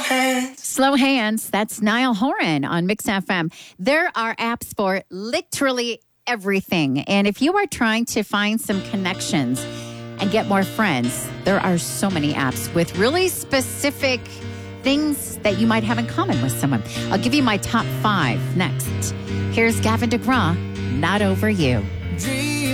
Slow Hands. That's Niall Horan on Mix FM. There are apps for literally everything. And if you are trying to find some connections and get more friends, there are so many apps with really specific things that you might have in common with someone. I'll give you my top 5 next. Here's Gavin DeGraw, Not Over You.